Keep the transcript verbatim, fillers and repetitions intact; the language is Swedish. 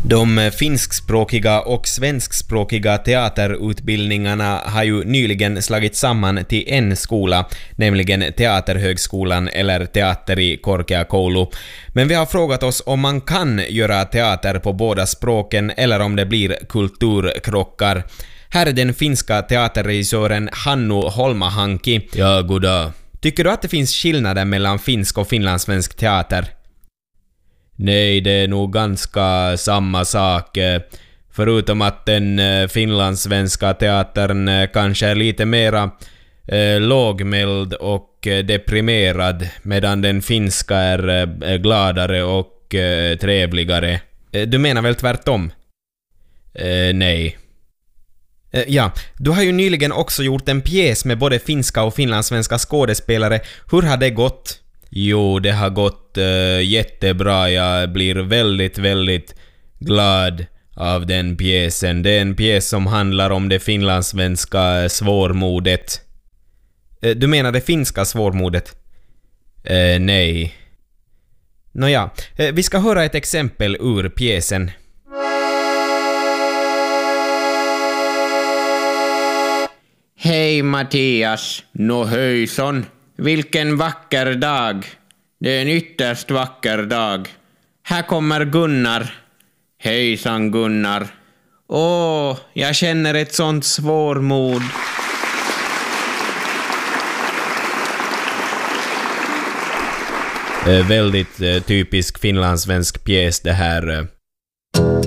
De finskspråkiga och svenskspråkiga teaterutbildningarna har ju nyligen slagit samman till en skola, nämligen Teaterhögskolan eller Teatteri Korkeakoulu. Men vi har frågat oss om man kan göra teater på båda språken eller om det blir kulturkrockar. Här är den finska teaterregissören Hannu Holmahanki. Ja, goddag. Tycker du att det finns skillnader mellan finsk och finlandssvensk teater? Nej, det är nog ganska samma sak. Förutom att den finlandssvenska teatern kanske är lite mera eh, lågmäld och deprimerad, medan den finska är eh, gladare och eh, trevligare. Du menar väl tvärtom? Eh, nej. Eh, ja, du har ju nyligen också gjort en pjäs med både finska och finlandssvenska skådespelare. Hur har det gått? Jo, det har gått uh, jättebra. Jag blir väldigt, väldigt glad av den pjäsen. Det är en pjäs som handlar om det finlandssvenska svårmodet. Uh, du menar det finska svårmodet? Uh, nej. Nåja, uh, vi ska höra ett exempel ur pjäsen. Hej Mattias, nå höjson. Vilken vacker dag. Det är en ytterst vacker dag. Här kommer Gunnar. Hejsan Gunnar. Åh, jag känner ett sånt svårmod. Eh, väldigt eh, typisk finlandssvensk pjäs det här.